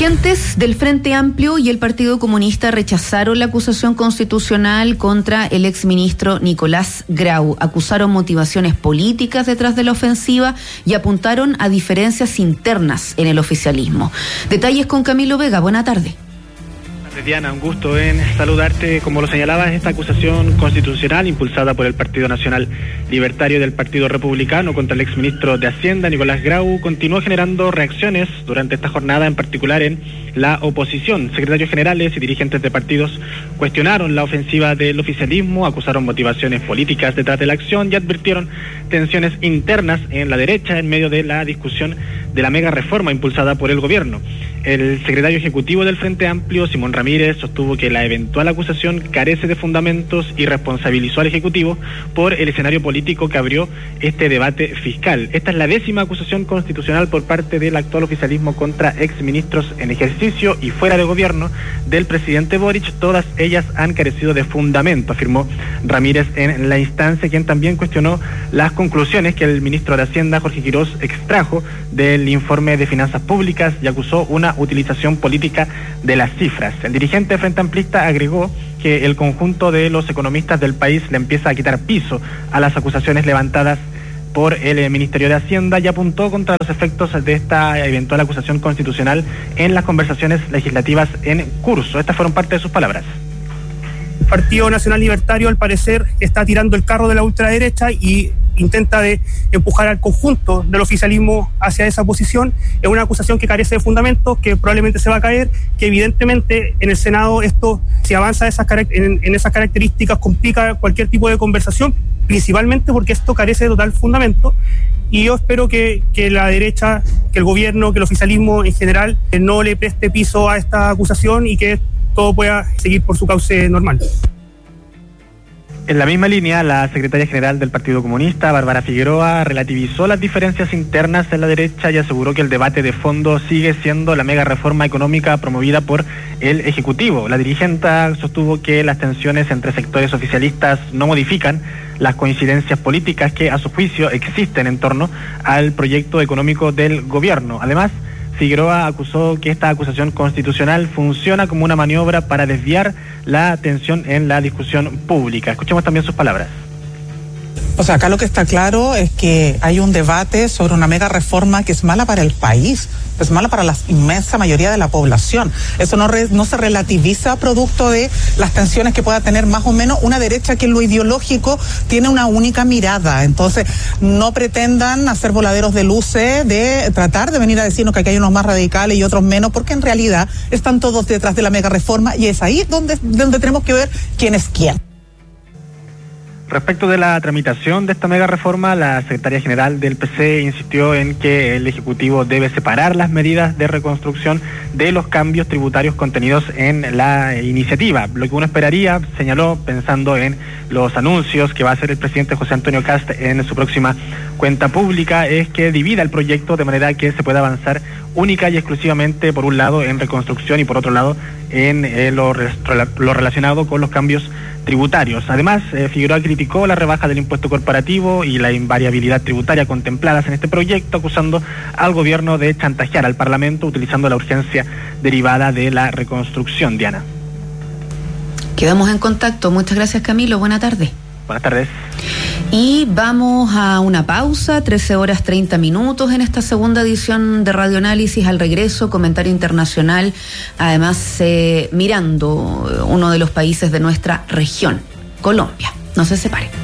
Dirigentes del Frente Amplio y el Partido Comunista rechazaron la acusación constitucional contra el exministro Nicolás Grau. Acusaron motivaciones políticas detrás de la ofensiva y apuntaron a diferencias internas en el oficialismo. Detalles con Camilo Vega. Buena tarde. Diana, un gusto en saludarte. Como lo señalabas, esta acusación constitucional impulsada por el Partido Nacional Libertario del Partido Republicano contra el exministro de Hacienda, Nicolás Grau, continuó generando reacciones durante esta jornada, en particular en la oposición. Secretarios generales y dirigentes de partidos cuestionaron la ofensiva del oficialismo, acusaron motivaciones políticas detrás de la acción y advirtieron tensiones internas en la derecha en medio de la discusión de la mega reforma impulsada por el gobierno. El secretario ejecutivo del Frente Amplio, Simón Ramírez, sostuvo que la eventual acusación carece de fundamentos y responsabilizó al Ejecutivo por el escenario político que abrió este debate fiscal. Esta es la 10ª acusación constitucional por parte del actual oficialismo contra exministros en ejercicio y fuera de gobierno del presidente Boric. Todas ellas han carecido de fundamento, afirmó Ramírez en la instancia, quien también cuestionó las conclusiones que el ministro de Hacienda, Jorge Quirós, extrajo del informe de finanzas públicas y acusó una utilización política de las cifras. El dirigente frente amplista agregó que el conjunto de los economistas del país le empieza a quitar piso a las acusaciones levantadas por el Ministerio de Hacienda y apuntó contra los efectos de esta eventual acusación constitucional en las conversaciones legislativas en curso. Estas fueron parte de sus palabras. El Partido Nacional Libertario, al parecer, está tirando el carro de la ultraderecha y intenta de empujar al conjunto del oficialismo hacia esa posición. Es una acusación que carece de fundamentos, que probablemente se va a caer, que evidentemente en el Senado esto, si avanza en esas características, complica cualquier tipo de conversación, principalmente porque esto carece de total fundamento. Y yo espero que la derecha, que el gobierno, que el oficialismo en general no le preste piso a esta acusación y que todo pueda seguir por su cauce normal. En la misma línea, la secretaria general del Partido Comunista, Bárbara Figueroa, relativizó las diferencias internas en la derecha y aseguró que el debate de fondo sigue siendo la mega reforma económica promovida por el Ejecutivo. La dirigente sostuvo que las tensiones entre sectores oficialistas no modifican las coincidencias políticas que, a su juicio, existen en torno al proyecto económico del gobierno. Además, Figueroa acusó que esta acusación constitucional funciona como una maniobra para desviar la atención en la discusión pública. Escuchemos también sus palabras. O sea, acá lo que está claro es que hay un debate sobre una mega reforma que es mala para el país, es mala para la inmensa mayoría de la población. Eso no se relativiza producto de las tensiones que pueda tener más o menos una derecha que en lo ideológico tiene una única mirada. Entonces, no pretendan hacer voladeros de luces, de tratar de venir a decirnos que aquí hay unos más radicales y otros menos, porque en realidad están todos detrás de la mega reforma y es ahí donde tenemos que ver quién es quién. Respecto de la tramitación de esta mega reforma, la secretaria general del PC insistió en que el Ejecutivo debe separar las medidas de reconstrucción de los cambios tributarios contenidos en la iniciativa. Lo que uno esperaría, señaló, pensando en los anuncios que va a hacer el presidente José Antonio Kast en su próxima cuenta pública, es que divida el proyecto de manera que se pueda avanzar única y exclusivamente, por un lado, en reconstrucción y por otro lado, en lo relacionado con los cambios tributarios. Además, Figueroa criticó la rebaja del impuesto corporativo y la invariabilidad tributaria contempladas en este proyecto, acusando al gobierno de chantajear al Parlamento utilizando la urgencia derivada de la reconstrucción. Diana. Quedamos en contacto. Muchas gracias, Camilo. Buena tarde. Buenas tardes. Y vamos a una pausa, 13:30 en esta segunda edición de Radio Análisis. Al regreso, comentario internacional, además mirando uno de los países de nuestra región, Colombia. No se separe.